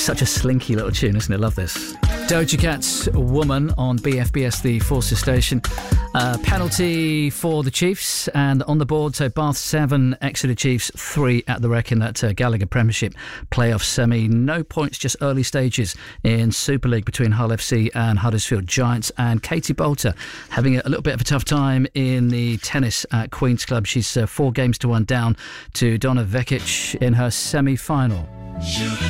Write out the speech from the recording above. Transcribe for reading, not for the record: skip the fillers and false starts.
Such a slinky little tune, isn't it? Love this. Doja Cat's Woman on BFBS, the Forces station. Penalty for the Chiefs, and on the board, so Bath 7, Exeter Chiefs 3 at the Wreck in that Gallagher Premiership playoff semi. No points, just early stages in Super League between Hull FC and Huddersfield Giants. And Katie Bolter having a little bit of a tough time in the tennis at Queen's Club. She's 4 games to 1 down to Donna Vekic in her semi-final.